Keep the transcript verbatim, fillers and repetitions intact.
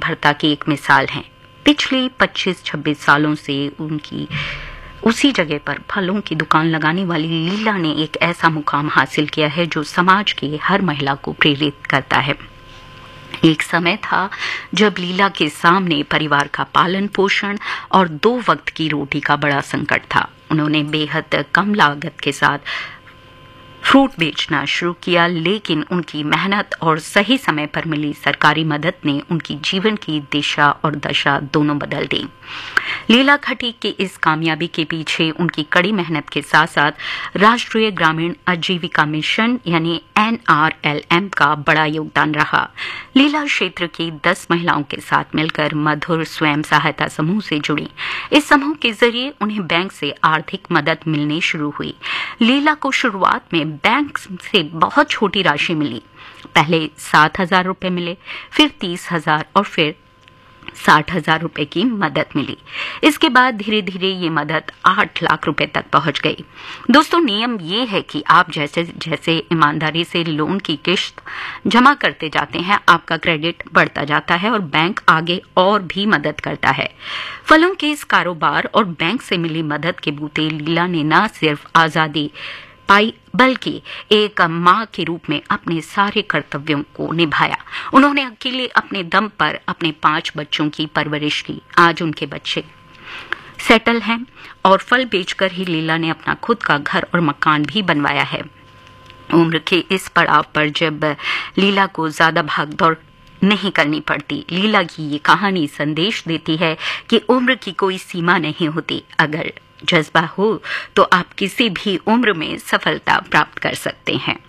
निर्भरता की एक मिसाल हैं। पिछले पच्चीस छब्बीस सालों से उनकी उसी जगह पर फलों की दुकान लगाने वाली लीला ने एक ऐसा मुकाम हासिल किया है जो समाज की हर महिला को प्रेरित करता है। एक समय था जब लीला के सामने परिवार का पालन पोषण और दो वक्त की रोटी का बड़ा संकट था। उन्होंने बेहद कम लागत के साथ फ्रूट बेचना शुरू किया, लेकिन उनकी मेहनत और सही समय पर मिली सरकारी मदद ने उनकी जीवन की दिशा और दशा दोनों बदल दी। लीला खटीक की इस कामयाबी के पीछे उनकी कड़ी मेहनत के साथ साथ राष्ट्रीय ग्रामीण आजीविका मिशन यानी एन आर एल एम का बड़ा योगदान रहा। लीला क्षेत्र की दस महिलाओं के साथ मिलकर मधुर स्वयं सहायता समूह से जुड़ी। इस समूह के जरिए उन्हें बैंक से आर्थिक मदद मिलनी शुरू हुई। लीला को शुरुआत में बैंक से बहुत छोटी राशि मिली। पहले सात हजार रुपए मिले, फिर तीस हजार और फिर साठ हजार रुपए की मदद मिली। इसके बाद धीरे धीरे ये मदद आठ लाख रुपए तक पहुंच गई। दोस्तों, नियम ये है कि आप जैसे जैसे ईमानदारी से लोन की किश्त जमा करते जाते हैं, आपका क्रेडिट बढ़ता जाता है और बैंक आगे और भी मदद करता है। फलों के इस कारोबार और बैंक से मिली मदद के बूते लीला ने न सिर्फ आजादी पाई बल्कि एक मां के रूप में अपने सारे कर्तव्यों को निभाया। उन्होंने अकेले अपने दम पर अपने पांच बच्चों की परवरिश की। आज उनके बच्चे सेटल हैं और फल बेचकर ही लीला ने अपना खुद का घर और मकान भी बनवाया है। उम्र के इस पड़ाव पर जब लीला को ज्यादा भागदौड़ नहीं करनी पड़ती, लीला की ये कहानी संदेश देती है कि उम्र की कोई सीमा नहीं होती। अगर जज्बा हो तो आप किसी भी उम्र में सफलता प्राप्त कर सकते हैं।